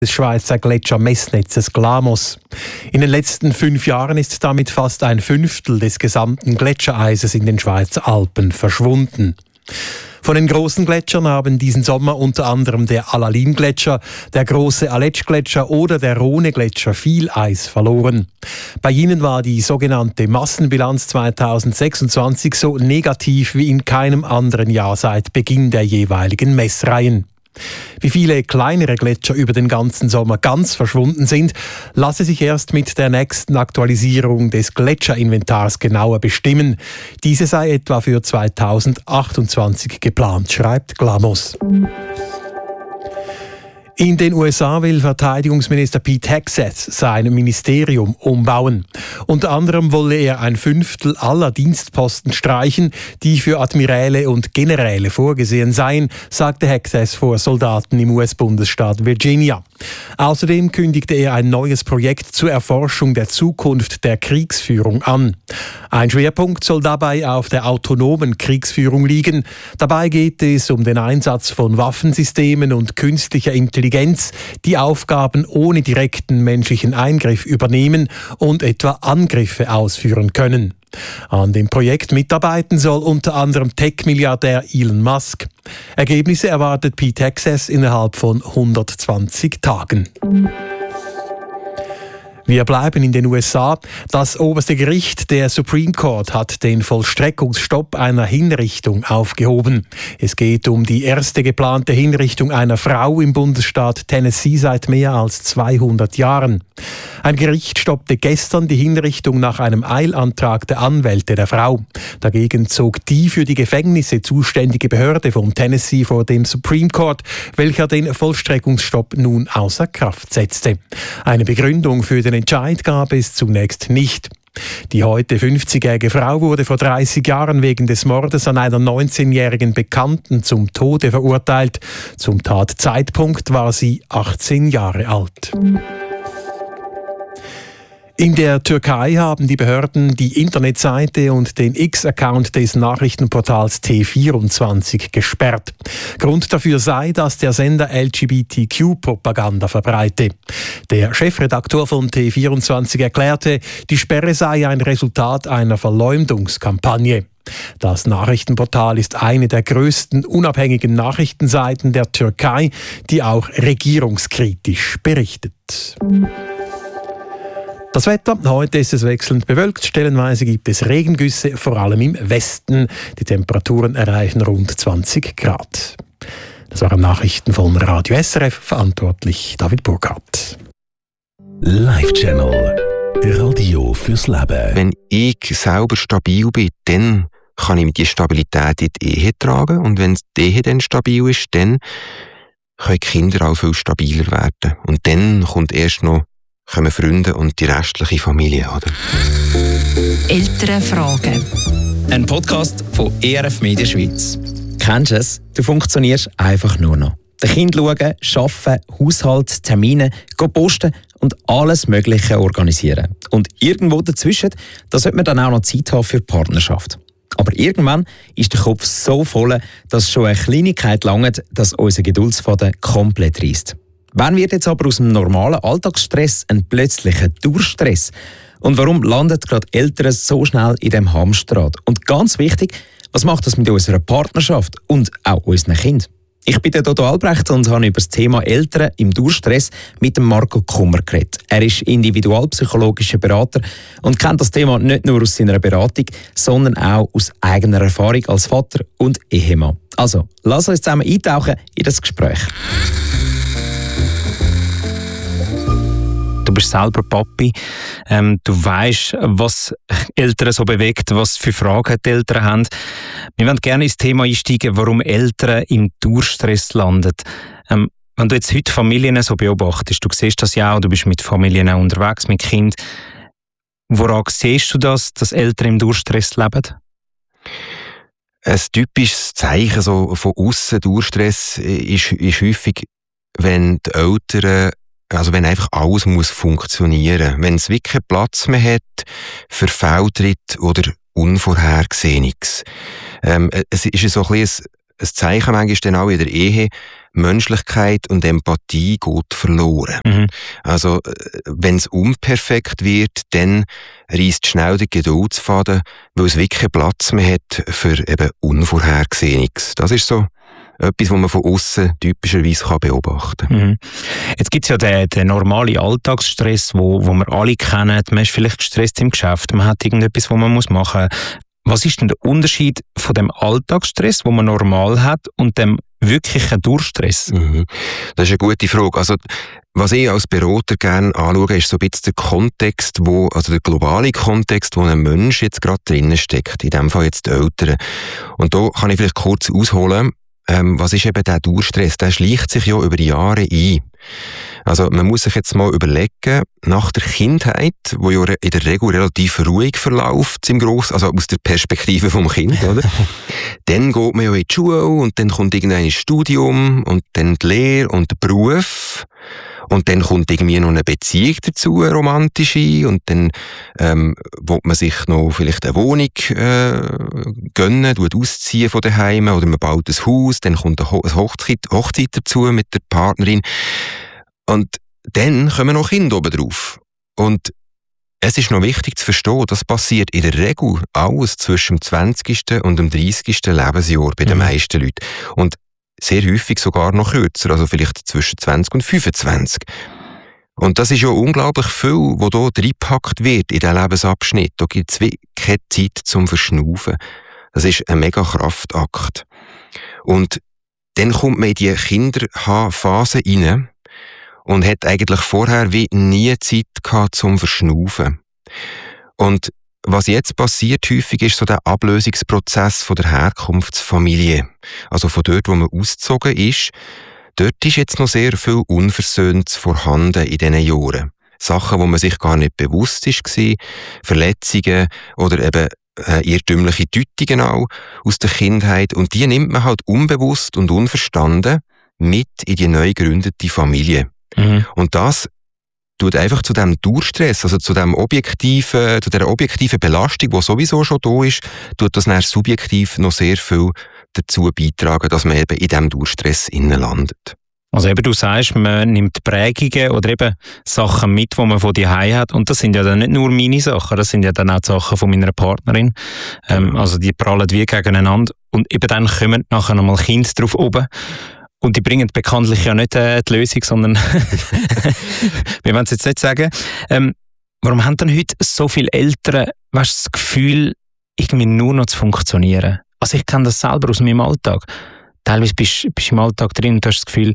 des Schweizer Gletschermessnetzes GLAMOS. In den letzten 5 Jahren ist damit fast ein Fünftel des gesamten Gletschereises in den Schweizer Alpen verschwunden. Von den großen Gletschern haben diesen Sommer unter anderem der Alaline-Gletscher, der große Aletsch-Gletscher oder der Rhone-Gletscher viel Eis verloren. Bei ihnen war die sogenannte Massenbilanz 2026 so negativ wie in keinem anderen Jahr seit Beginn der jeweiligen Messreihen. Wie viele kleinere Gletscher über den ganzen Sommer ganz verschwunden sind, lasse sich erst mit der nächsten Aktualisierung des Gletscherinventars genauer bestimmen. Diese sei etwa für 2028 geplant, schreibt GLAMOS. In den USA will Verteidigungsminister Pete Hegseth sein Ministerium umbauen. Unter anderem wolle er ein Fünftel aller Dienstposten streichen, die für Admiräle und Generäle vorgesehen seien, sagte Hegseth vor Soldaten im US-Bundesstaat Virginia. Außerdem kündigte er ein neues Projekt zur Erforschung der Zukunft der Kriegsführung an. Ein Schwerpunkt soll dabei auf der autonomen Kriegsführung liegen. Dabei geht es um den Einsatz von Waffensystemen und künstlicher Intelligenz, die Aufgaben ohne direkten menschlichen Eingriff übernehmen und etwa Angriffe ausführen können. An dem Projekt mitarbeiten soll unter anderem Tech-Milliardär Elon Musk. Ergebnisse erwartet Pete Hegseth innerhalb von 120 Tagen. Wir bleiben in den USA. Das oberste Gericht, der Supreme Court, hat den Vollstreckungsstopp einer Hinrichtung aufgehoben. Es geht um die erste geplante Hinrichtung einer Frau im Bundesstaat Tennessee seit mehr als 200 Jahren. Ein Gericht stoppte gestern die Hinrichtung nach einem Eilantrag der Anwälte der Frau. Dagegen zog die für die Gefängnisse zuständige Behörde von Tennessee vor dem Supreme Court, welcher den Vollstreckungsstopp nun außer Kraft setzte. Eine Begründung für den Entscheid gab es zunächst nicht. Die heute 50-jährige Frau wurde vor 30 Jahren wegen des Mordes an einer 19-jährigen Bekannten zum Tode verurteilt. Zum Tatzeitpunkt war sie 18 Jahre alt. In der Türkei haben die Behörden die Internetseite und den X-Account des Nachrichtenportals T24 gesperrt. Grund dafür sei, dass der Sender LGBTQ-Propaganda verbreite. Der Chefredaktor von T24 erklärte, die Sperre sei ein Resultat einer Verleumdungskampagne. Das Nachrichtenportal ist eine der größten unabhängigen Nachrichtenseiten der Türkei, die auch regierungskritisch berichtet. Das Wetter, heute ist es wechselnd bewölkt, stellenweise gibt es Regengüsse, vor allem im Westen. Die Temperaturen erreichen rund 20 Grad. Das waren Nachrichten von Radio SRF, verantwortlich David Burkhardt. Live-Channel, Radio fürs Leben. Wenn ich selber stabil bin, dann kann ich die Stabilität in die Ehe tragen. Und wenn die Ehe dann stabil ist, dann können die Kinder auch viel stabiler werden. Und dann kommt erst noch kommen Freunde und die restliche Familie, oder? Elternfragen. Ein Podcast von ERF Media Schweiz. Kennst du es? Du funktionierst einfach nur noch. Den Kind schauen, arbeiten, Haushalt, Termine, posten und alles Mögliche organisieren. Und irgendwo dazwischen, da sollte man dann auch noch Zeit haben für die Partnerschaft. Aber irgendwann ist der Kopf so voll, dass schon eine Kleinigkeit langt, dass unser Geduldsfaden komplett reisst. Wann wird jetzt aber aus dem normalen Alltagsstress ein plötzlicher Durchstress? Und warum landet gerade Eltern so schnell in dem Hamsterrad? Und ganz wichtig, was macht das mit unserer Partnerschaft und auch unseren Kindern? Ich bin der Dodo Albrecht und habe über das Thema Eltern im Durchstress mit dem Marco Kummer geredet. Er ist individualpsychologischer Berater und kennt das Thema nicht nur aus seiner Beratung, sondern auch aus eigener Erfahrung als Vater und Ehemann. Also, lass uns zusammen eintauchen in das Gespräch. Du bist selber Papi. Du weisst, was Eltern so bewegt, was für Fragen die Eltern haben. Wir wollen gerne ins Thema einsteigen, warum Eltern im Durchstress landen. Wenn du jetzt heute Familien so beobachtest, du siehst das ja auch, du bist mit Familien auch unterwegs, mit Kindern. Woran siehst du das, dass Eltern im Durchstress leben? Ein typisches Zeichen so von aussen Durchstress ist häufig, wenn die Eltern wenn einfach alles muss funktionieren. Wenn es wirklich keinen Platz mehr hat für Fehltritt oder Unvorhergesehenes. Es ist so ein Zeichen manchmal dann auch in der Ehe, Menschlichkeit und Empathie geht verloren. Mhm. Also, wenn es unperfekt wird, dann reisst schnell der Geduldsfaden, weil es wirklich keinen Platz mehr hat für eben Unvorhergesehenes. Das ist so etwas, was man von außen typischerweise beobachten kann. Mhm. Jetzt gibt es ja den normalen Alltagsstress, wo wir alle kennen. Man ist vielleicht gestresst im Geschäft, man hat irgendetwas, was man machen muss. Was ist denn der Unterschied von dem Alltagsstress, den man normal hat, und dem wirklichen Durchstress? Mhm. Das ist eine gute Frage. Also, was ich als Berater gerne anschaue, ist so ein bisschen der Kontext, also der globale Kontext, wo ein Mensch jetzt gerade drinnen steckt. In dem Fall jetzt die Eltern. Und da kann ich vielleicht kurz ausholen, was ist eben der Durchstress? Der schleicht sich ja über Jahre ein. Also man muss sich jetzt mal überlegen, nach der Kindheit, wo ja in der Regel relativ ruhig verläuft, also aus der Perspektive vom Kind, oder? Dann geht man ja in die Schule und dann kommt irgendein Studium und dann die Lehre und der Beruf. Und dann kommt irgendwie noch eine Beziehung dazu, eine romantische, und dann will man sich noch vielleicht eine Wohnung gönnen, ausziehen von daheim, oder man baut ein Haus, dann kommt eine Hochzeit dazu mit der Partnerin. Und dann kommen noch Kinder oben drauf. Und es ist noch wichtig zu verstehen, das passiert in der Regel alles zwischen dem 20. und dem 30. Lebensjahr bei den meisten Leuten. Und sehr häufig sogar noch kürzer, also vielleicht zwischen 20 und 25. Und das ist ja unglaublich viel, was da reingepackt wird in diesen Lebensabschnitt. Da gibt es keine Zeit zum Verschnaufen. Das ist ein mega Kraftakt. Und dann kommt man in die Kinderphase rein und hat eigentlich vorher wie nie Zeit gehabt zum Verschnaufen. Und was jetzt passiert häufig, ist so der Ablösungsprozess von der Herkunftsfamilie. Also von dort, wo man ausgezogen ist. Dort ist jetzt noch sehr viel Unversöhntes vorhanden in diesen Jahren. Sachen, wo man sich gar nicht bewusst war, Verletzungen oder eben irrtümliche Deutungen auch aus der Kindheit. Und die nimmt man halt unbewusst und unverstanden mit in die neu gegründete Familie. Mhm. Und das tut einfach zu dem Durchstress, also zu dieser objektiven Belastung, die sowieso schon da ist, tut das dann subjektiv noch sehr viel dazu beitragen, dass man eben in diesem Durchstress landet. Also eben, du sagst, man nimmt Prägungen oder eben Sachen mit, die man von daheim hat, und das sind ja dann nicht nur meine Sachen, das sind ja dann auch die Sachen von meiner Partnerin. Also die prallen wie gegeneinander, und eben dann kommen nachher nochmal Kinder drauf oben. Und die bringen bekanntlich ja nicht die Lösung, sondern wir wollen es jetzt nicht sagen. Warum haben dann heute so viele Eltern das Gefühl, irgendwie nur noch zu funktionieren? Also ich kenne das selber aus meinem Alltag. Teilweise bist du im Alltag drin und hast das Gefühl,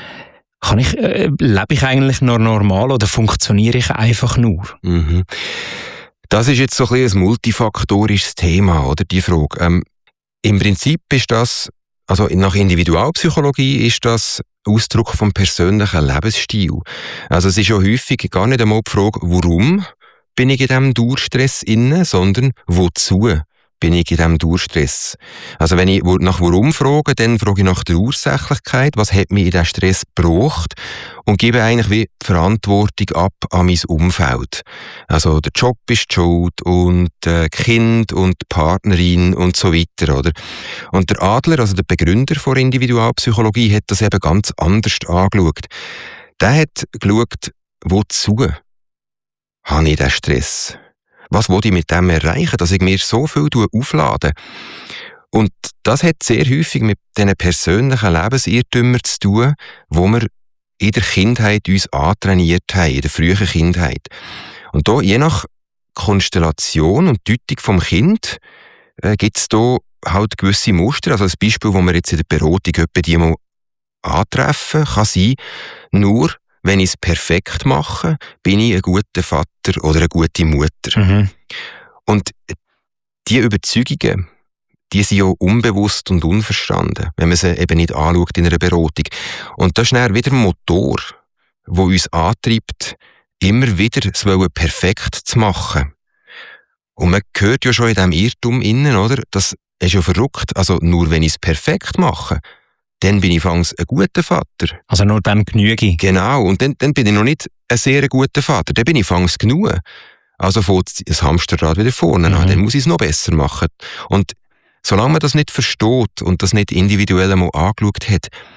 lebe ich eigentlich noch normal oder funktioniere ich einfach nur? Mhm. Das ist jetzt so ein bisschen ein multifaktorisches Thema, oder, die Frage. Im Prinzip ist das, also nach Individualpsychologie ist das Ausdruck vom persönlichen Lebensstil. Also es ist ja häufig gar nicht einmal die Frage, warum bin ich in diesem Durchstress inne, sondern wozu bin ich in diesem Durchstress. Also wenn ich nach warum frage, dann frage ich nach der Ursächlichkeit, was hat mich in diesen Stress gebracht, und gebe eigentlich wie Verantwortung ab an mein Umfeld. Also der Job ist die Schuld und Kind und die Partnerin und so weiter, oder? Und der Adler, also der Begründer von Individualpsychologie, hat das eben ganz anders angeschaut. Der hat geschaut, wozu habe ich diesen Stress? Was will ich mit dem erreichen, dass ich mir so viel auflade? Und das hat sehr häufig mit diesen persönlichen Lebensirrtümern zu tun, wo wir in der Kindheit uns antrainiert haben, in der frühen Kindheit. Und da, je nach Konstellation und Deutung vom Kind, gibt es da halt gewisse Muster. Also ein Beispiel, das wir jetzt in der Beratung etwa die mal antreffen, kann sein, nur wenn ich es perfekt mache, bin ich ein guter Vater oder eine gute Mutter. Mhm. Und die Überzeugungen, die sind ja unbewusst und unverstanden, wenn man sie eben nicht anschaut in einer Beratung. Und das ist dann wieder ein Motor, der uns antreibt, immer wieder es perfekt zu machen. Und man hört ja schon in diesem Irrtum innen, oder? Das ist ja verrückt. Also nur wenn ich es perfekt mache, dann bin ich fangs ein guter Vater. Also nur dann genüge. Genau, und dann bin ich noch nicht ein sehr guter Vater. Dann bin ich fangs genug. Also fängt das Hamsterrad wieder vorne an. Dann muss ich es noch besser machen. Und solange man das nicht versteht und das nicht individuell einmal angeschaut hat,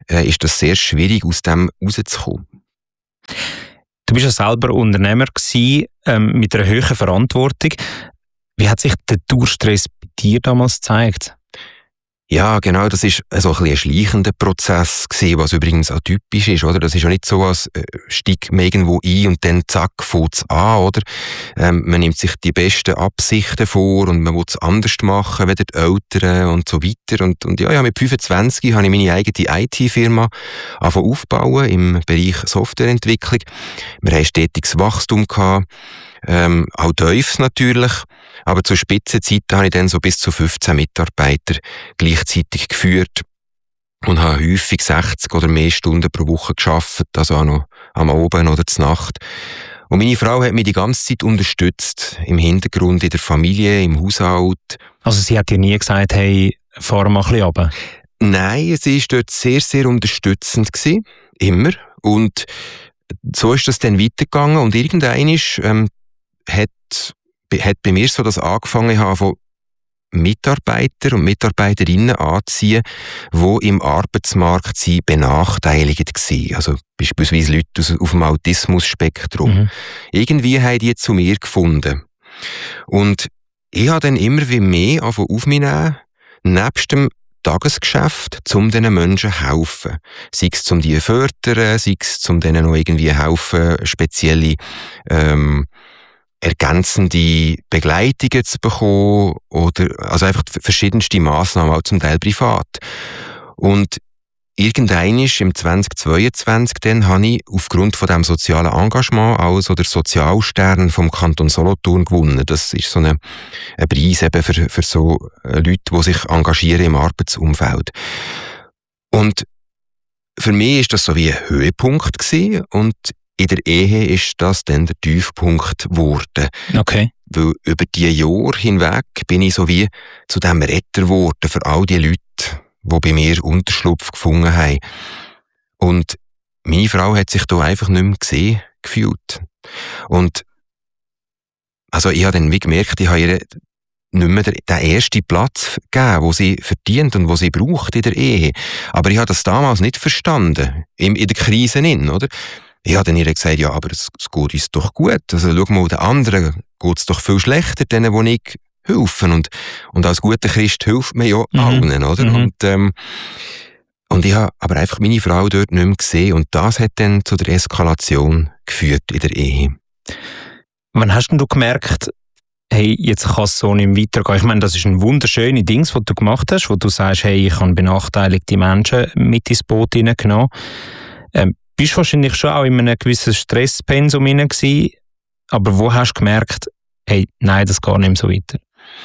ist das sehr schwierig, aus dem rauszukommen. Du bist ja selber Unternehmer gewesen, mit einer hohen Verantwortung. Wie hat sich der Dauerstress bei dir damals gezeigt? Ja, genau, das ist so ein schleichender Prozess gewesen, was übrigens auch typisch ist, oder? Das ist ja nicht so, als steigt man irgendwo ein und dann zack, fängt's an, oder? Man nimmt sich die besten Absichten vor und man will es anders machen, wie die Eltern und so weiter. Und ja, mit 25 habe ich meine eigene IT-Firma aufbauen im Bereich Softwareentwicklung. Wir haben stetiges Wachstum gehabt, auch Teufels natürlich. Aber zur Spitzenzeit habe ich dann so bis zu 15 Mitarbeiter gleichzeitig geführt und habe häufig 60 oder mehr Stunden pro Woche gearbeitet, also auch noch am Abend oder zur Nacht. Und meine Frau hat mich die ganze Zeit unterstützt, im Hintergrund, in der Familie, im Haushalt. Also sie hat dir nie gesagt, hey, fahr mal ein bisschen runter? Nein, sie war dort sehr, sehr unterstützend gewesen, immer. Und so ist das dann weitergegangen und irgendwann hat bei mir so das angefangen haben, von Mitarbeiter und Mitarbeiterinnen anzuziehen, die im Arbeitsmarkt benachteiligt waren. Also beispielsweise Leute auf dem Autismus-Spektrum. Mhm. Irgendwie haben die zu mir gefunden. Und ich habe dann immer wie mehr auf mich nehmen, nebst dem Tagesgeschäft, um diesen Menschen zu helfen. Sei es, um die zu fördern, sei es, um denen noch irgendwie helfen, spezielle ergänzende Begleitungen zu bekommen oder also einfach verschiedenste Massnahmen, auch zum Teil privat. Und irgendwann im 2022 dann habe ich aufgrund von dem sozialen Engagement also der Sozialstern vom Kanton Solothurn gewonnen. Das ist so ein Preis eben für so Leute, die sich engagieren im Arbeitsumfeld. Und für mich ist das so wie ein Höhepunkt gewesen und in der Ehe ist das dann der Tiefpunkt geworden. Okay. Weil über die Jahre hinweg bin ich so wie zu dem Retter geworden für all die Leute, die bei mir Unterschlupf gefunden haben. Und meine Frau hat sich da einfach nicht mehr gesehen gefühlt. Und also ich habe dann wie gemerkt, ich habe ihr nicht mehr den ersten Platz gegeben, den sie verdient und den sie braucht in der Ehe. Aber ich habe das damals nicht verstanden, in der Krise oder? Ich habe dann ihr gesagt, ja, aber es geht uns doch gut. Also schau mal, den anderen geht es doch viel schlechter, denen, wo ich helfe. Und als guter Christ hilft man ja allen, oder? Mhm. Und ich habe aber einfach meine Frau dort nicht mehr gesehen. Und das hat dann zu der Eskalation geführt in der Ehe. Wann hast denn du gemerkt, hey, jetzt kann es so nicht mehr weitergehen? Ich meine, das ist ein wunderschönes Ding, was du gemacht hast, wo du sagst, hey, ich habe benachteiligte Menschen mit ins Boot hineingenommen. Bist wahrscheinlich schon auch in einem gewissen Stresspensum gewesen, aber wo hast du gemerkt, hey, nein, das geht nicht mehr so weiter?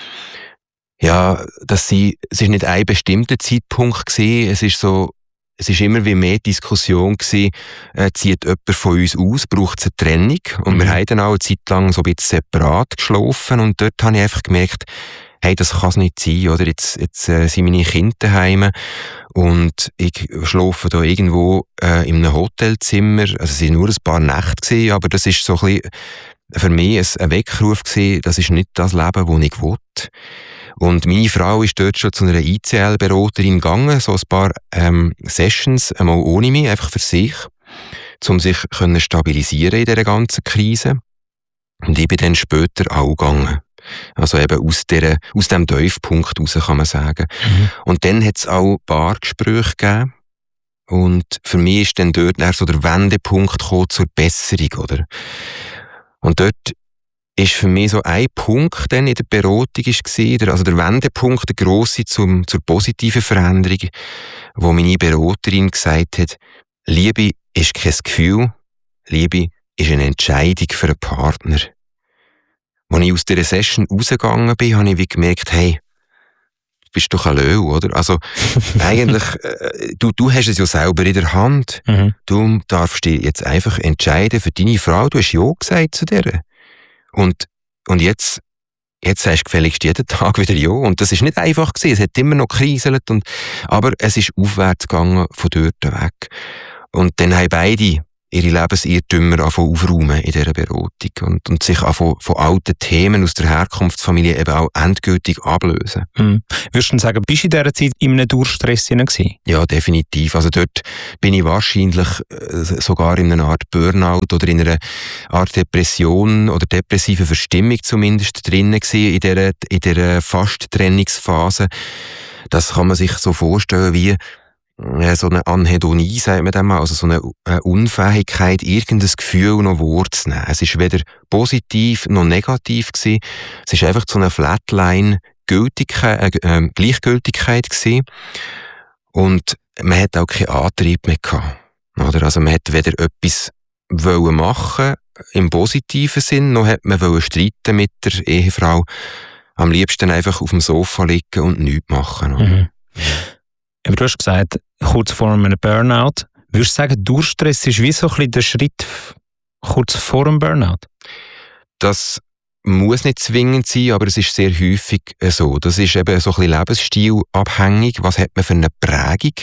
Ja, es ist nicht ein bestimmter Zeitpunkt gewesen. Es ist immer wie mehr Diskussion gewesen, zieht jemand von uns aus, braucht es eine Trennung? Und wir haben dann auch eine Zeit lang so ein bisschen separat geschlafen und dort habe ich einfach gemerkt, hey, das kann es nicht sein, oder? Jetzt sind meine Kinder daheim und ich schlafe da irgendwo in einem Hotelzimmer. Also es waren nur ein paar Nächte gewesen, aber das ist so ein bisschen für mich ein Weckruf gewesen, das ist nicht das Leben, das ich will. Und meine Frau ist dort schon zu einer ICL-Beraterin gegangen, so ein paar Sessions, einmal ohne mich, einfach für sich, um sich stabilisieren in dieser ganzen Krise. Und ich bin dann später auch gegangen. Also eben aus dem Tiefpunkt raus, kann man sagen. Mhm. Und dann hat es auch Paargespräche gegeben. Und für mich ist dann dort so der Wendepunkt gekommen zur Besserung, oder? Und dort ist für mich so ein Punkt dann in der Beratung also der Wendepunkt, der grosse zur positiven Veränderung, wo meine Beraterin gesagt hat, Liebe ist kein Gefühl, Liebe ist eine Entscheidung für einen Partner. Als ich aus dieser Session rausgegangen bin, habe ich wie gemerkt, hey, du bist doch ein Löwe, oder? Also, eigentlich, du hast es ja selber in der Hand. Mhm. Du darfst dich jetzt einfach entscheiden für deine Frau. Du hast ja gesagt zu der. Und jetzt sagst du gefälligst jeden Tag wieder ja. Und das ist nicht einfach gewesen. Es hat immer noch gekriselt aber es ist aufwärts gegangen von dort weg. Und dann haben beide ihre Lebensirrtümer aufräumen in dieser Beratung und sich von alten Themen aus der Herkunftsfamilie eben auch endgültig ablösen. Würdest du sagen, bist du in dieser Zeit in einem Durchstress gewesen? Ja, definitiv. Also dort bin ich wahrscheinlich sogar in einer Art Burnout oder in einer Art Depression oder depressive Verstimmung zumindest drinnen gewesen, in dieser Fast-Trennungsphase. Das kann man sich so vorstellen wie so eine Anhedonie, sagt man dem mal, also so eine Unfähigkeit, irgendein Gefühl noch wahrzunehmen. Es ist weder positiv noch negativ gewesen. Es ist einfach so eine Flatline Gleichgültigkeit gewesen. Und man hat auch keinen Antrieb mehr gehabt. Oder? Also man hat weder etwas machen im positiven Sinn, noch hat man streiten mit der Ehefrau. Am liebsten einfach auf dem Sofa liegen und nichts machen. Oder? Aber du hast gesagt, kurz vor einem Burnout. Würdest du sagen, Durchstress ist wie so ein bisschen der Schritt kurz vor dem Burnout? Das muss nicht zwingend sein, aber es ist sehr häufig so. Das ist eben so ein bisschen lebensstilabhängig. Was hat man für eine Prägung?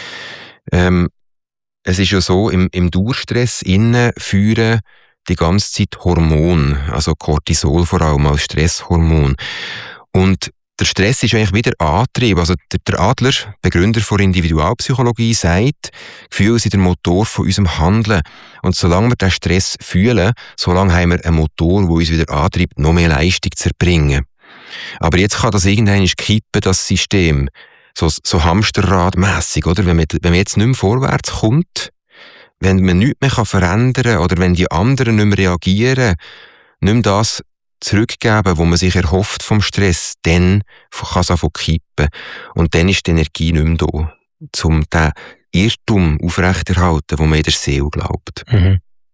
Es ist ja so, im Durchstress innen führen die ganze Zeit Hormone, also Cortisol vor allem als Stresshormon. Und der Stress ist eigentlich wieder Antrieb. Also der Adler, Begründer der Individualpsychologie, sagt, Gefühle sind der Motor von unserem Handeln. Und solange wir den Stress fühlen, solange haben wir einen Motor, der uns wieder antreibt, noch mehr Leistung zu erbringen. Aber jetzt kann das irgendwann kippen, das System. So Hamsterradmässig, oder? Wenn man jetzt nicht mehr vorwärts kommt, wenn man nichts mehr verändern kann oder wenn die anderen nicht mehr reagieren, nicht mehr das zurückgeben, wo man sich erhofft vom Stress, dann kann es anfangen kippen. Und dann ist die Energie nicht mehr da, um den Irrtum aufrechterhalten, wo man in der Seele glaubt. Du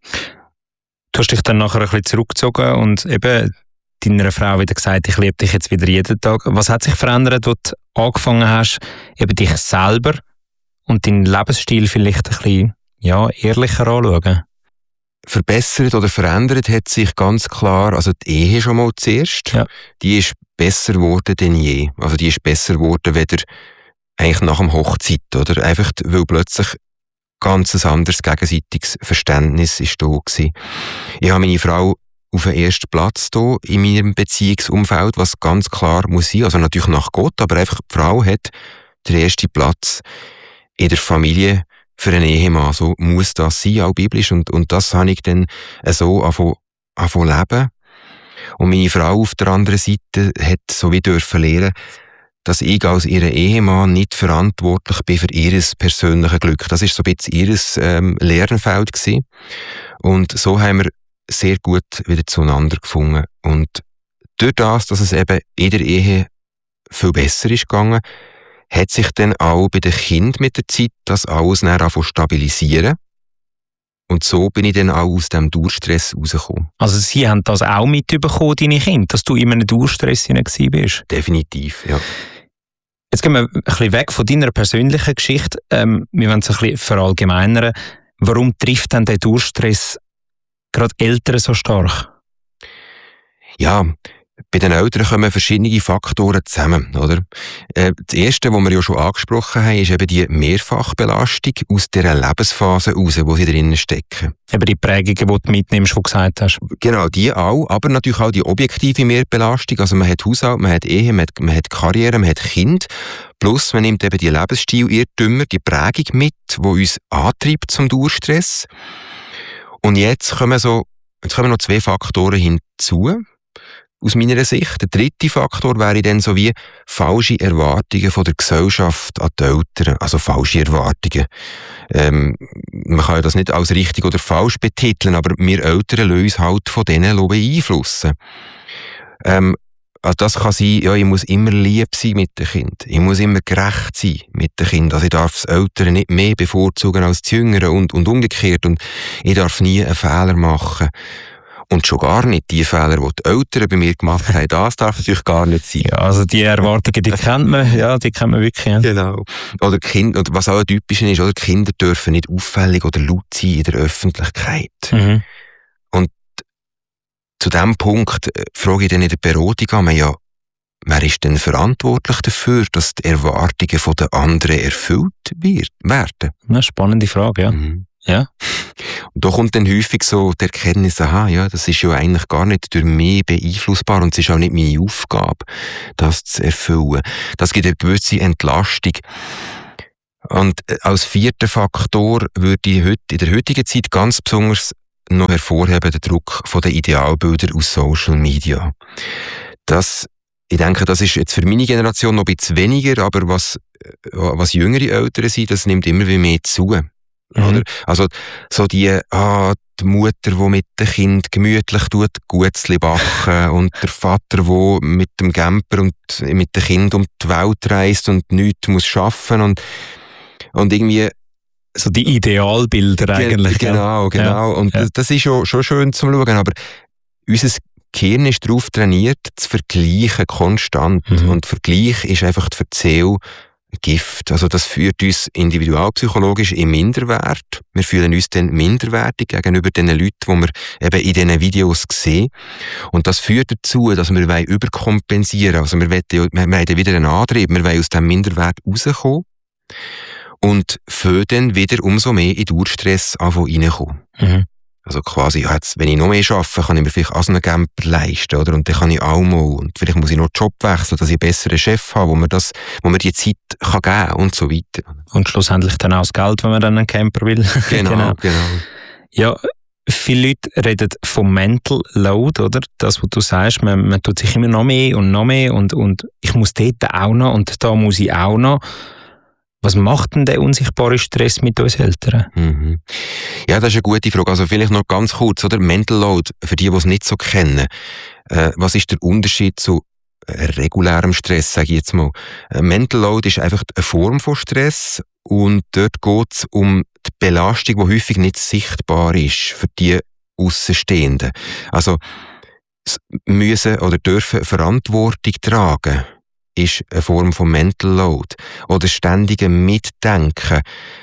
hast dich dann nachher ein bisschen zurückgezogen und eben deiner Frau wieder gesagt, ich liebe dich jetzt wieder jeden Tag. Was hat sich verändert, als du angefangen hast, eben dich selber und deinen Lebensstil vielleicht ein bisschen ehrlicher anschauen? Verbessert oder verändert hat sich ganz klar, also die Ehe schon mal zuerst, die ist besser geworden denn je. Also die ist besser geworden, weder eigentlich nach dem Hochzeit, oder? Einfach, weil plötzlich ganz ein anderes gegenseitiges Verständnis ist da gewesen. Ich habe meine Frau auf den ersten Platz hier in meinem Beziehungsumfeld, was ganz klar muss sein, also natürlich nach Gott, aber einfach die Frau hat den ersten Platz in der Familie für einen Ehemann. So muss das sein, auch biblisch. Und das habe ich dann so angefangen leben. Und meine Frau auf der anderen Seite hat so wie dürfen lernen, dass ich als ihr Ehemann nicht verantwortlich bin für ihr persönliches Glück. Das war so ein bisschen ihr Lernfeld gewesen. Und so haben wir sehr gut wieder zueinander gefunden. Und durch das, dass es eben in der Ehe viel besser ist gegangen, hat sich dann auch bei den Kindern mit der Zeit das alles angefangen zu stabilisieren. Und so bin ich dann auch aus dem Durchstress rausgekommen. Also Sie haben das auch mitbekommen, deine Kinder, dass du in einem Durchstress bist? Definitiv, ja. Jetzt gehen wir ein bisschen weg von deiner persönlichen Geschichte. Wir wollen es ein bisschen verallgemeinern. Warum trifft denn der Durchstress gerade Eltern so stark? Ja, bei den Eltern kommen verschiedene Faktoren zusammen, oder? Das erste, was wir ja schon angesprochen haben, ist eben die Mehrfachbelastung aus dieser Lebensphase raus, wo sie drinnen stecken. Eben die Prägungen, die du mitnimmst, die du gesagt hast. Genau, die auch, aber natürlich auch die objektive Mehrbelastung. Also man hat Haushalt, man hat Ehe, man hat Karriere, man hat Kind. Plus man nimmt eben die Lebensstil-Irrtümer, die Prägung mit, die uns antreibt zum Durchstress. Und jetzt kommen noch 2 Faktoren hinzu. Aus meiner Sicht. Der dritte Faktor wäre dann so wie falsche Erwartungen von der Gesellschaft an die Eltern. Also falsche Erwartungen. Man kann ja das nicht als richtig oder falsch betiteln, aber wir Eltern lassen uns halt von denen beeinflussen. Also das kann sein, ja, ich muss immer lieb sein mit den Kindern. Ich muss immer gerecht sein mit den Kindern. Also ich darf das Eltern nicht mehr bevorzugen als die Jüngeren und umgekehrt. Und ich darf nie einen Fehler machen. Und schon gar nicht die Fehler, die die Eltern bei mir gemacht haben. Das darf natürlich gar nicht sein. Ja, also die Erwartungen, die kennt man wirklich. Ja. Genau. Oder Kinder, und was auch typisch ist, oder Kinder dürfen nicht auffällig oder laut sein in der Öffentlichkeit. Mhm. Und zu diesem Punkt frage ich dann in der Beratung an, ja, wer ist denn verantwortlich dafür, dass die Erwartungen der anderen erfüllt werden? Eine spannende Frage, ja. Ja. Und da kommt dann häufig so die Erkenntnis, aha, ja, das ist ja eigentlich gar nicht durch mich beeinflussbar und es ist auch nicht meine Aufgabe, das zu erfüllen. Das gibt eine gewisse Entlastung. Und als vierter Faktor würde ich in der heutigen Zeit ganz besonders noch hervorheben, den Druck von den Idealbildern aus Social Media. Ich denke, das ist jetzt für meine Generation noch ein bisschen weniger, aber was jüngere Eltern sind, das nimmt immer wie mehr zu. Oder? Also, so die Mutter, die mit dem Kind gemütlich Gutzli backen und der Vater, der mit dem Camper und mit dem Kind um die Welt reist und nichts muss arbeiten und irgendwie so die Idealbilder eigentlich. Genau. Ja. Und das ist schon schön zum Schauen, aber unser Gehirn ist darauf trainiert, zu vergleichen konstant. Und Vergleich ist einfach die Verzählung Gift. Also das führt uns individualpsychologisch in Minderwert. Wir fühlen uns dann minderwertig gegenüber den Leuten, die wir eben in diesen Videos sehen. Und das führt dazu, dass wir überkompensieren wollen. Also wir wollen wieder einen Antrieb, wir wollen aus diesem Minderwert rauskommen und für dann wieder umso mehr in Dauerstress reinkommen. Also quasi, jetzt, wenn ich noch mehr arbeite, kann ich mir vielleicht auch so einen Camper leisten, oder? Und dann kann ich auch mal, und vielleicht muss ich noch den Job wechseln, dass ich einen besseren Chef habe, wo mir die Zeit kann geben und so weiter. Und schlussendlich dann auch das Geld, wenn man dann einen Camper will. Genau. Ja, viele Leute reden vom Mental Load, oder? Das, was du sagst, man tut sich immer noch mehr und ich muss dort auch noch und da muss ich auch noch. Was macht denn der unsichtbare Stress mit uns Eltern? Ja, das ist eine gute Frage. Also vielleicht noch ganz kurz, oder? Mental Load, für die es nicht so kennen. Was ist der Unterschied zu regulärem Stress, sage ich jetzt mal? Mental Load ist einfach eine Form von Stress und dort geht es um die Belastung, die häufig nicht sichtbar ist für die Aussenstehenden. Also müssen oder dürfen Verantwortung tragen ist eine Form von Mental Load. Oder ständige Mitdenken.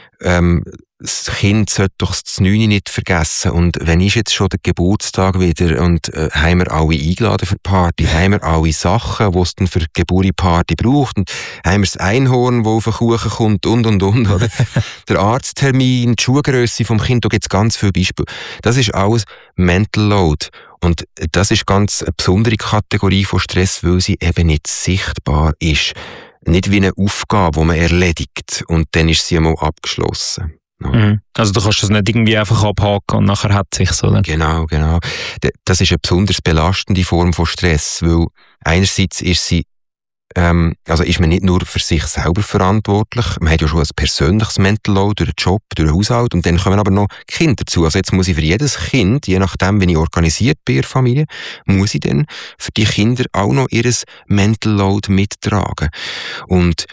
Das Kind sollte doch das 9 nicht vergessen. Und wenn ist jetzt schon der Geburtstag wieder und haben wir alle eingeladen für die Party? Haben wir alle Sachen, die es dann für die Geburtstagsparty braucht? Und haben wir das Einhorn, das auf den Kuchen kommt und. Oder? Der Arzttermin, die Schuhgrösse vom Kind, da gibt es ganz viele Beispiele. Das ist alles Mental Load. Und das ist ganz eine besondere Kategorie von Stress, weil sie eben nicht sichtbar ist. Nicht wie eine Aufgabe, die man erledigt und dann ist sie einmal abgeschlossen. Ja. Also du kannst das nicht irgendwie einfach abhaken und nachher hat es sich, oder? Genau. Das ist eine besonders belastende Form von Stress, weil einerseits ist sie ist man nicht nur für sich selber verantwortlich, man hat ja schon ein persönliches Mental Load durch den Job, durch den Haushalt und dann kommen aber noch Kinder dazu. Also jetzt muss ich für jedes Kind, je nachdem, wie ich organisiert bin in der Familie, muss ich dann für die Kinder auch noch ihr Mental Load mittragen. Und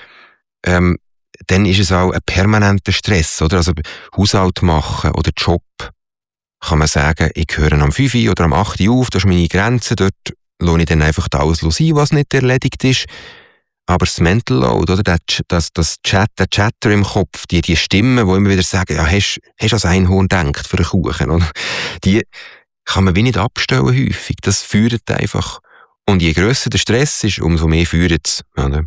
dann ist es auch ein permanenter Stress, oder? Also Haushalt machen oder Job, kann man sagen, ich höre am 5 oder am 8 auf, das ist meine Grenze, dort lasse ich dann einfach alles sein, was nicht erledigt ist. Aber das Mental Load, oder? Der Chatter im Kopf, die Stimmen, die immer wieder sagen, ja, hast du das Einhorn gedacht für einen Kuchen, oder? Die kann man wie nicht abstellen häufig. Das führt einfach. Und je grösser der Stress ist, umso mehr führt es, oder?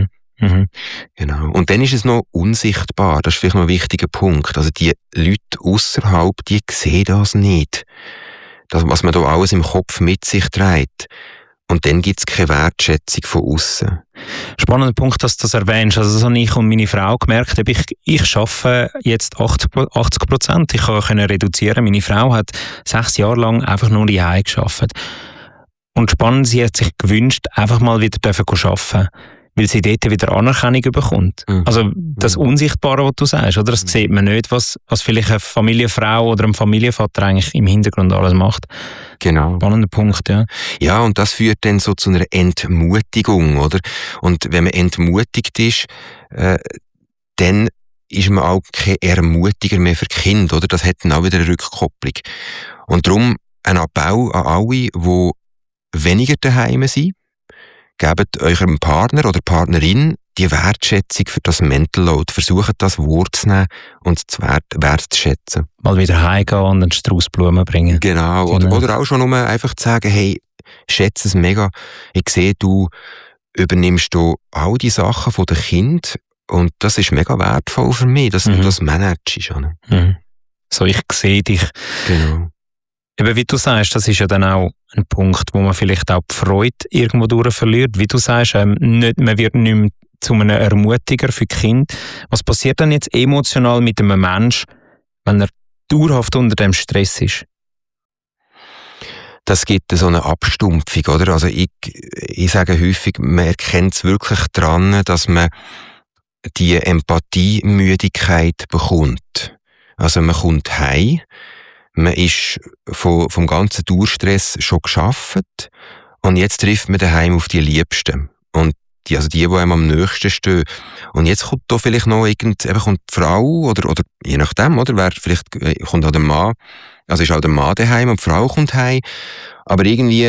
Genau. Und dann ist es noch unsichtbar. Das ist vielleicht noch ein wichtiger Punkt. Also die Leute ausserhalb, die sehen das nicht. Das, was man da alles im Kopf mit sich trägt. Und dann gibt es keine Wertschätzung von außen. Spannender Punkt, dass du das erwähnst. Also das habe ich und meine Frau gemerkt. Ich arbeite jetzt 80%. Ich kann reduzieren. Meine Frau hat 6 Jahre lang einfach nur die Hause gearbeitet. Und spannend, sie hat sich gewünscht, einfach mal wieder arbeiten, weil sie dort wieder Anerkennung bekommt. Also das Unsichtbare, was du sagst, oder? Das sieht man nicht, was vielleicht eine Familienfrau oder ein Familienvater eigentlich im Hintergrund alles macht. Genau. Spannender Punkt, ja. Ja, und das führt dann so zu einer Entmutigung, oder? Und wenn man entmutigt ist, dann ist man auch kein Ermutiger mehr für Kinder, oder? Das hat dann auch wieder eine Rückkopplung. Und darum ein Appell an alle, die weniger daheim sind, gebt eurem Partner oder Partnerin die Wertschätzung für das Mental Load. Versucht das wahrzunehmen und es wertzuschätzen. Mal wieder heimgehen und einen Strauß Blumen bringen. Genau. Oder auch schon nur einfach zu sagen, hey, schätze es mega. Ich sehe, du übernimmst du all die Sachen von den Kindern und das ist mega wertvoll für mich, dass du das managst. So, ich sehe dich. Genau. Eben, wie du sagst, das ist ja dann auch ein Punkt, wo man vielleicht auch die Freude irgendwo durch verliert. Wie du sagst, nicht, man wird nicht mehr zu einem Ermutiger für die Kinder. Was passiert dann jetzt emotional mit einem Menschen, wenn er dauerhaft unter dem Stress ist? Das gibt so eine Abstumpfung, oder? Also ich sage häufig, man erkennt es wirklich daran, dass man die Empathiemüdigkeit bekommt. Also man kommt heim, man ist vom ganzen Dauerstress schon geschafft und jetzt trifft man daheim auf die Liebsten. Und die einem am nächsten stehen. Und jetzt kommt da vielleicht noch kommt die Frau oder je nachdem, oder? Vielleicht kommt auch der Mann, also ist auch der Mann daheim und die Frau kommt heim. Aber irgendwie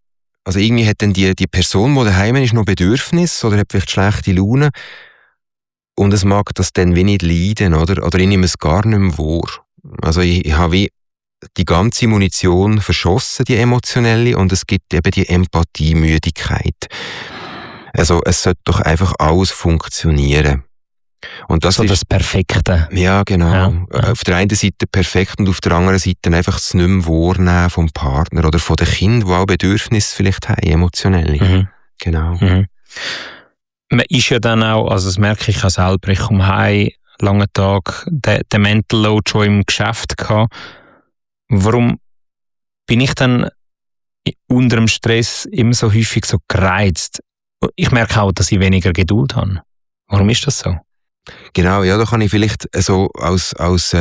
hat dann die Person, die daheim ist, noch Bedürfnis oder hat vielleicht schlechte Laune. Und es mag das dann wie nicht leiden, oder? Oder ich nehme es gar nicht mehr wahr. Also ich habe wie die ganze Munition verschossen, die emotionelle, und es gibt eben die Empathiemüdigkeit. Also es sollte doch einfach alles funktionieren. Und das so ist das Perfekte. Ja, genau. Ja. Auf der einen Seite perfekt und auf der anderen Seite einfach das nicht mehr wahrnehmen vom Partner oder von den Kindern, die auch Bedürfnisse vielleicht haben, emotionelle. Mhm. Genau. Mhm. Man ist ja dann auch, also das merke ich auch selber, ich komme heim, langen Tag, den Mental Load schon im Geschäft gehabt. Warum bin ich dann unter dem Stress immer so häufig so gereizt? Ich merke auch, dass ich weniger Geduld habe. Warum ist das so? Genau, ja, da kann ich vielleicht so als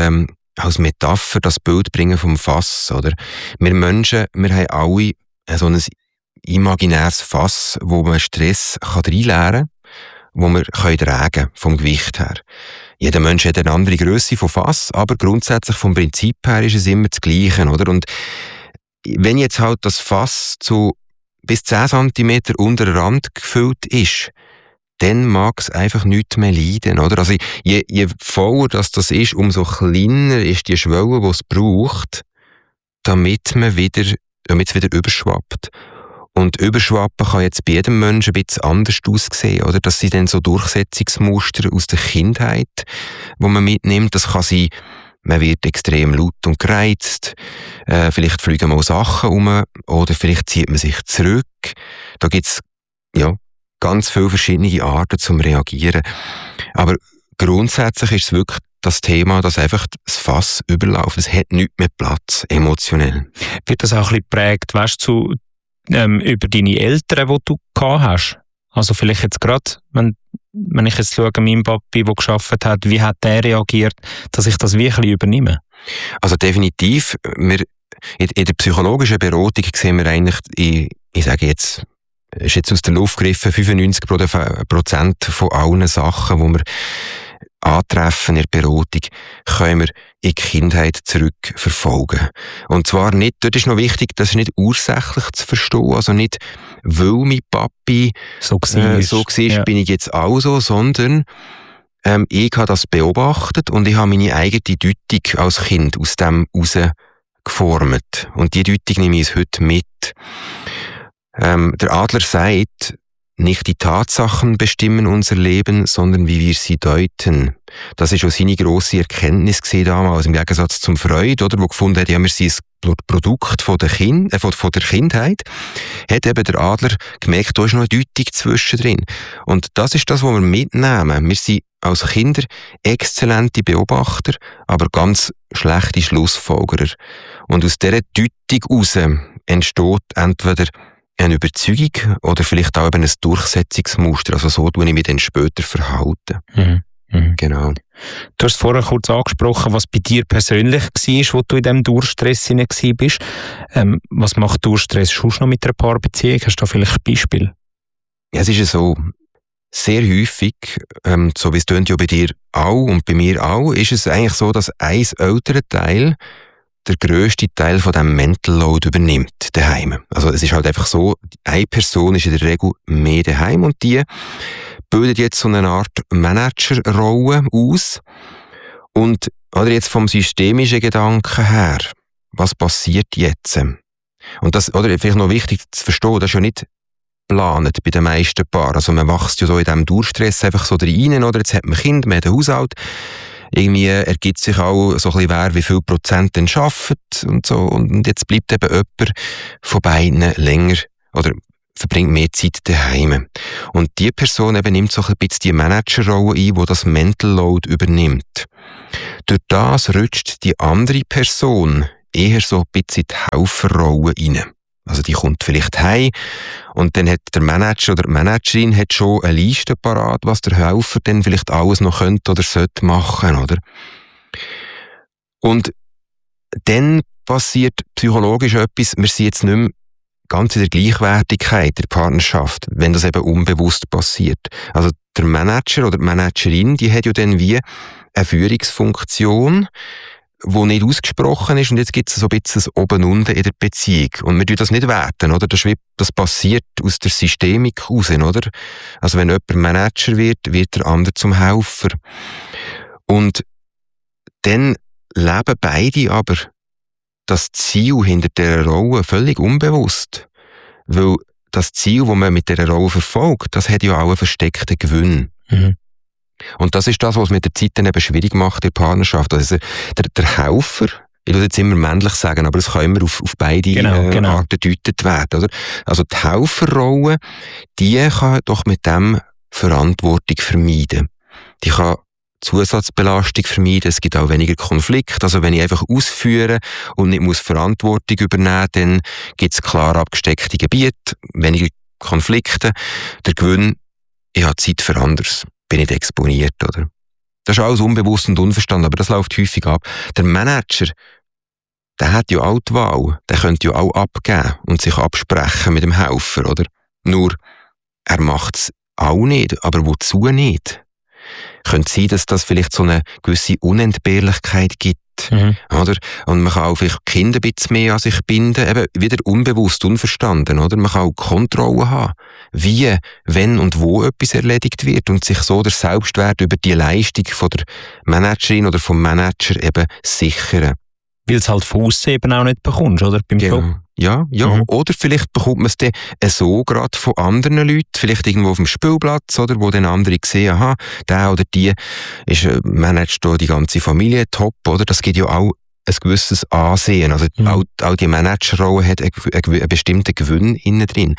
Metapher das Bild bringen vom Fass, oder? Wir Menschen, wir haben alle so ein imaginäres Fass, wo man Stress reinleeren kann, wo wir tragen können, vom Gewicht her. Jeder Mensch hat eine andere Grösse von Fass, aber grundsätzlich vom Prinzip her ist es immer das Gleiche, oder? Und wenn jetzt halt das Fass zu bis 10 cm unter der Rand gefüllt ist, dann mag es einfach nichts mehr leiden, oder? Also je voller das ist, umso kleiner ist die Schwelle, die es braucht, damit es wieder überschwappt. Und überschwappen kann jetzt bei jedem Menschen ein bisschen anders aussehen, oder? Das sind dann so Durchsetzungsmuster aus der Kindheit, die man mitnimmt. Das kann sein, man wird extrem laut und gereizt, vielleicht fliegen mal Sachen um, oder vielleicht zieht man sich zurück. Da gibt's, ganz viele verschiedene Arten zum Reagieren. Aber grundsätzlich ist es wirklich das Thema, dass einfach das Fass überläuft. Es hat nichts mehr Platz, emotionell. Wird das auch ein bisschen geprägt, weißt du, über deine Eltern, die du gehabt hast? Also vielleicht jetzt gerade, wenn ich jetzt schaue, mein Papi, der gearbeitet hat, wie hat der reagiert, dass ich das wirklich übernehme? Also definitiv. In der psychologischen Beratung sehen wir eigentlich, ich sage jetzt, ist jetzt aus der Luft gegriffen, 95% von allen Sachen, die wir antreffen in der Beratung, können wir in die Kindheit zurückverfolgen. Und zwar nicht, dort ist noch wichtig, das ist nicht ursächlich zu verstehen, also nicht, weil mein Papi so war, bin ich jetzt auch so, sondern ich habe das beobachtet und ich habe meine eigene Deutung als Kind aus dem heraus geformt. Und die Deutung nehme ich heute mit. Der Adler sagt, nicht die Tatsachen bestimmen unser Leben, sondern wie wir sie deuten. Das ist auch seine grosse Erkenntnis damals, im Gegensatz zum Freud, oder, wo gefunden hat, ja, wir sind ein Produkt von der Kindheit, hat eben der Adler gemerkt, da ist noch eine Deutung zwischendrin. Und das ist das, was wir mitnehmen. Wir sind als Kinder exzellente Beobachter, aber ganz schlechte Schlussfolgerer. Und aus dieser Deutung heraus entsteht entweder eine Überzeugung oder vielleicht auch eben ein Durchsetzungsmuster. Also so tue ich mich dann später verhalten. Mhm. Mhm. Genau. Du hast vorher kurz angesprochen, was bei dir persönlich war, wo du in diesem Durchstress hinein warst. Was macht Durchstress schon noch mit einer Paarbeziehung? Hast du da vielleicht ein Beispiel? Ja, es ist ja so, sehr häufig, so wie es tönt ja bei dir auch und bei mir auch, ist es eigentlich so, dass ein älterer Teil der grösste Teil von diesem Mental Load übernimmt, daheim. Also es ist halt einfach so, eine Person ist in der Regel mehr daheim und die bildet jetzt so eine Art Managerrolle aus. Und oder jetzt vom systemischen Gedanken her, was passiert jetzt? Und das, oder vielleicht noch wichtig zu verstehen, das ist ja nicht geplant bei den meisten Paaren. Also man wächst ja so in diesem Durchstress einfach so rein, oder jetzt hat man Kind, man hat einen Haushalt. irgendwie ergibt sich auch so ein bisschen, wer wie viel Prozent denn arbeitet und so. Und jetzt bleibt eben jemand von beiden länger oder verbringt mehr Zeit daheim. Und die Person eben nimmt so ein bisschen die Managerrolle ein, die das Mental Load übernimmt. Durch das rutscht die andere Person eher so ein bisschen in die Helferrolle rein. Also die kommt vielleicht heim und dann hat der Manager oder die Managerin hat schon eine Liste parat, was der Helfer dann vielleicht alles noch könnte oder sollte machen, oder? Und dann passiert psychologisch etwas, wir sind jetzt nicht mehr ganz in der Gleichwertigkeit der Partnerschaft, wenn das eben unbewusst passiert. Also der Manager oder die Managerin, die hat ja dann wie eine Führungsfunktion, die nicht ausgesprochen ist, und jetzt gibt es so ein bisschen das Oben-Unten in der Beziehung. Und wir tun das nicht werten, oder? Das passiert aus der Systemik raus, oder? Also wenn jemand Manager wird der andere zum Helfer. Und dann leben beide aber das Ziel hinter dieser Rolle völlig unbewusst. Weil das Ziel, das man mit dieser Rolle verfolgt, das hat ja auch einen versteckten Gewinn. Mhm. Und das ist das, was es mit der Zeit dann eben schwierig macht in der Partnerschaft. Also der Helfer, ich würde jetzt immer männlich sagen, aber es kann immer auf beide Arten gedeutet werden, oder? Also die Helferrolle, die kann doch mit dem Verantwortung vermeiden. Die kann Zusatzbelastung vermeiden, es gibt auch weniger Konflikt. Also wenn ich einfach ausführe und nicht muss Verantwortung übernehmen, dann gibt es klar abgesteckte Gebiete, weniger Konflikte. Der Gewinn, ich habe Zeit für anderes. Bin nicht exponiert, oder? Das ist alles unbewusst und unverstanden, aber das läuft häufig ab. Der Manager, der hat ja auch die Wahl, der könnte ja auch abgeben und sich absprechen mit dem Helfer, oder? Nur, er macht es auch nicht, aber wozu nicht? Könnte sein, dass das vielleicht so eine gewisse Unentbehrlichkeit gibt, oder? Und man kann auch vielleicht Kinder ein bisschen mehr an sich binden, eben wieder unbewusst, unverstanden, oder? Man kann auch Kontrolle haben, wie, wenn und wo etwas erledigt wird und sich so der Selbstwert über die Leistung von der Managerin oder vom Manager eben sichern. Weil es halt von aussen eben auch nicht bekommst, oder? Beim Job. Ja. Oder vielleicht bekommt man es dann so gerade von anderen Leuten, vielleicht irgendwo auf dem Spielplatz, oder, wo dann andere sehen, aha, der oder die managt da die ganze Familie top, oder? Das gibt ja auch ein gewisses Ansehen. Also auch die Managerrolle hat einen bestimmten Gewinn innen drin.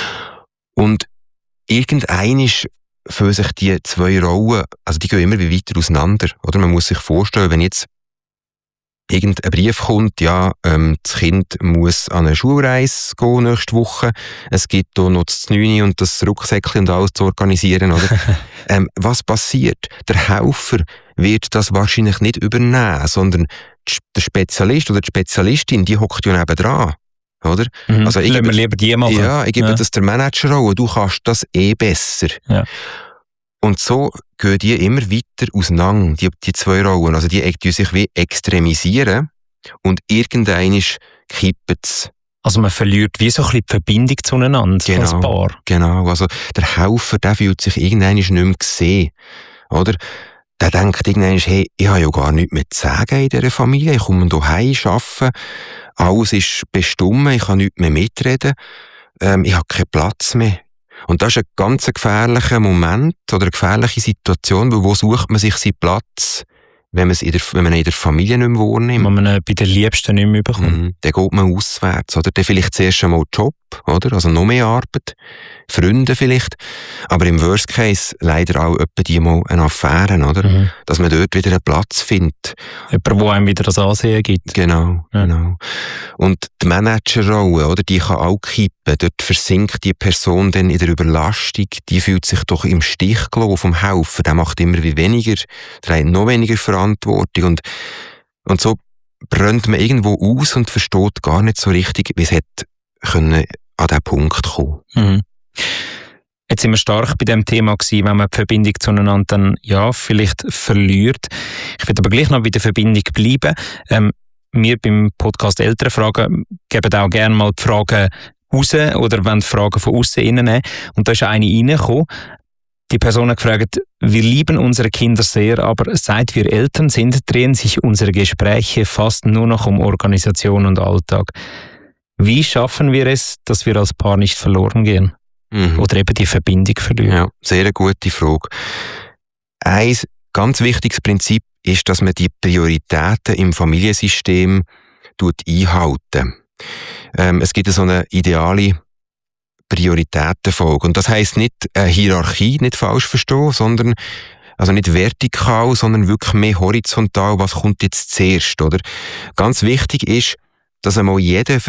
Und irgendein ist für sich die zwei Rollen, also die gehen immer wie weiter auseinander, oder? Man muss sich vorstellen, wenn jetzt irgendein Brief kommt, ja, das Kind muss an eine Schulreise gehen nächste Woche. Es gibt hier noch das 9 und das Rucksäckchen und alles zu organisieren, oder? Was passiert? Der Helfer wird das wahrscheinlich nicht übernehmen, sondern der Spezialist oder die Spezialistin, die hockt ja nebendran, oder? Also ich gebe lieber die machen. Ja, ich gebe das der Manager auch, du kannst das besser. Ja. Und so gehen die immer weiter auseinander, die zwei Rollen. Also die sich wie extremisieren und irgendwann kippt es. Also man verliert wie so ein bisschen die Verbindung zueinander als Paar. Genau, also der Helfer, der fühlt sich irgendwann nicht mehr gesehen, oder? Der denkt irgendwann, hey, ich habe ja gar nichts mehr zu sagen in dieser Familie, ich komme hierher arbeiten, alles ist bestimmt, ich kann nichts mehr mitreden, ich habe keinen Platz mehr. Und das ist ein ganz gefährlicher Moment oder eine gefährliche Situation, weil wo sucht man sich seinen Platz, wenn man in der Familie nicht mehr wahrnimmt. Wenn man bei den Liebsten nicht mehr bekommt. Dann geht man auswärts, oder? Dann vielleicht zuerst einmal Job, oder? Also noch mehr Arbeit, Freunde vielleicht. Aber im Worst Case leider auch etwa die mal eine Affäre, oder? Dass man dort wieder einen Platz findet. Jemand, wo einem wieder das Ansehen gibt. Genau. Und die Managerrolle, oder? Die kann auch kippen. Dort versinkt die Person dann in der Überlastung. Die fühlt sich doch im Stich gelassen vom Helfer. Der macht immer wie weniger, der hat noch weniger Verantwortung. Und so brennt man irgendwo aus und versteht gar nicht so richtig, wie es hätte können an diesen Punkt kommen. Jetzt sind wir stark bei dem Thema gewesen, wenn man die Verbindung zueinander dann, ja, vielleicht verliert. Ich will aber gleich noch bei der Verbindung bleiben. Wir beim Podcast Elternfragen geben auch gerne mal die Fragen raus oder wollen die Fragen von außen reinnehmen. Und da ist eine reingekommen. Die Person hat gefragt, wir lieben unsere Kinder sehr, aber seit wir Eltern sind, drehen sich unsere Gespräche fast nur noch um Organisation und Alltag. Wie schaffen wir es, dass wir als Paar nicht verloren gehen? Oder eben die Verbindung verlieren? Ja, sehr eine gute Frage. Ein ganz wichtiges Prinzip ist, dass man die Prioritäten im Familiensystem einhalten. Es gibt so eine ideale Prioritätenfolge. Und das heisst nicht eine Hierarchie, nicht falsch verstehen, sondern also nicht vertikal, sondern wirklich mehr horizontal. Was kommt jetzt zuerst, oder? Ganz wichtig ist, dass einmal jeder